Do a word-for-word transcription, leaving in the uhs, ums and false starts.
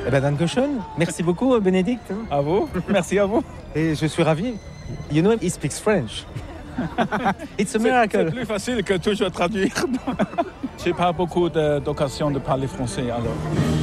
Eh ben, dankeschön. Merci beaucoup, Bénédicte. À vous, merci à vous. Et je suis ravi. You know, he speaks French. It's a miracle. C'est plus facile que toujours traduire. J'ai pas beaucoup de- d'occasion de parler français alors.